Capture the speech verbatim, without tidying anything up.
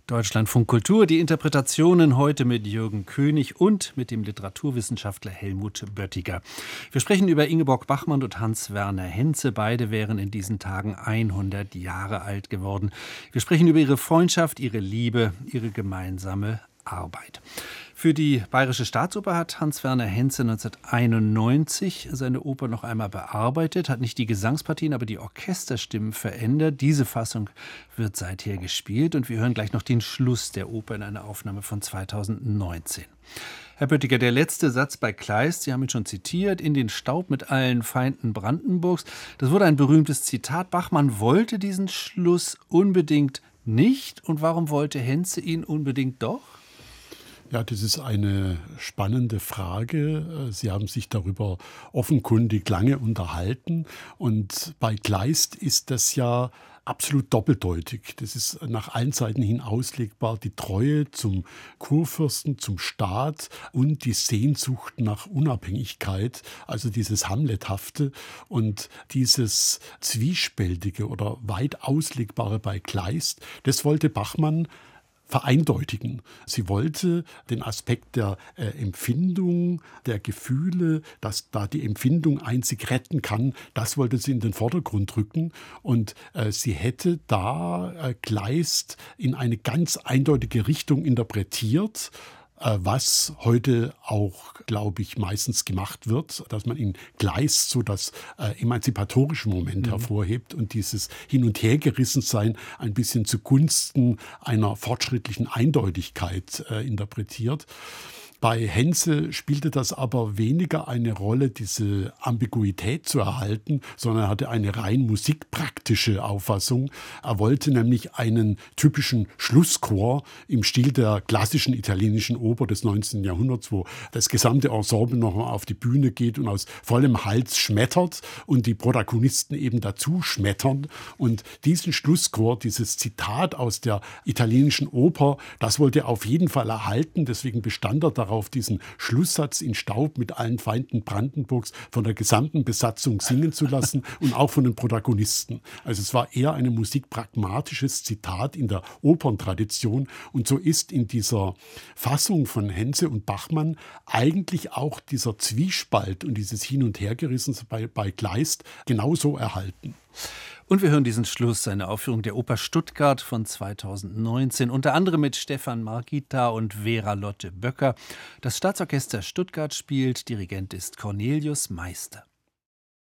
Deutschlandfunk Kultur, die Interpretationen heute mit Jürgen König und mit dem Literaturwissenschaftler Helmut Böttiger. Wir sprechen über Ingeborg Bachmann und Hans-Werner Henze. Beide wären in diesen Tagen hundert Jahre alt geworden. Wir sprechen über ihre Freundschaft, ihre Liebe, ihre gemeinsame Arbeit. Für die Bayerische Staatsoper hat Hans-Werner Henze neunzehnhunderteinundneunzig seine Oper noch einmal bearbeitet, hat nicht die Gesangspartien, aber die Orchesterstimmen verändert. Diese Fassung wird seither gespielt und wir hören gleich noch den Schluss der Oper in einer Aufnahme von zweitausendneunzehn. Herr Böttiger, der letzte Satz bei Kleist, Sie haben ihn schon zitiert, in den Staub mit allen Feinden Brandenburgs. Das wurde ein berühmtes Zitat. Bachmann wollte diesen Schluss unbedingt nicht. Und warum wollte Henze ihn unbedingt doch? Ja, das ist eine spannende Frage. Sie haben sich darüber offenkundig lange unterhalten. Und bei Kleist ist das ja absolut doppeldeutig. Das ist nach allen Seiten hin auslegbar. Die Treue zum Kurfürsten, zum Staat und die Sehnsucht nach Unabhängigkeit, also dieses Hamlethafte und dieses Zwiespältige oder weit auslegbare bei Kleist, das wollte Bachmann vereindeutigen. Sie wollte den Aspekt der äh, Empfindung, der Gefühle, dass da die Empfindung einzig retten kann, das wollte sie in den Vordergrund rücken. Und äh, sie hätte da äh, Kleist in eine ganz eindeutige Richtung interpretiert, was heute auch, glaube ich, meistens gemacht wird, dass man in Kleist so das äh, emanzipatorische Moment mhm. hervorhebt und dieses Hin- und Hergerissensein ein bisschen zugunsten einer fortschrittlichen Eindeutigkeit äh, interpretiert. Bei Henze spielte das aber weniger eine Rolle, diese Ambiguität zu erhalten, sondern er hatte eine rein musikpraktische Auffassung. Er wollte nämlich einen typischen Schlusschor im Stil der klassischen italienischen Oper des neunzehnten Jahrhunderts, wo das gesamte Ensemble noch mal auf die Bühne geht und aus vollem Hals schmettert und die Protagonisten eben dazu schmettern. Und diesen Schlusschor, dieses Zitat aus der italienischen Oper, das wollte er auf jeden Fall erhalten. Deswegen bestand er darauf, diesen Schlusssatz in Staub mit allen Feinden Brandenburgs von der gesamten Besatzung singen zu lassen und auch von den Protagonisten. Also es war eher ein musikpragmatisches Zitat in der Operntradition und so ist in dieser Fassung von Henze und Bachmann eigentlich auch dieser Zwiespalt und dieses Hin- und Hergerissen bei, bei Kleist genauso erhalten. Und wir hören diesen Schluss, eine Aufführung der Oper Stuttgart von zweitausendneunzehn, unter anderem mit Stefan Margita und Vera Lotte Böcker. Das Staatsorchester Stuttgart spielt, Dirigent ist Cornelius Meister.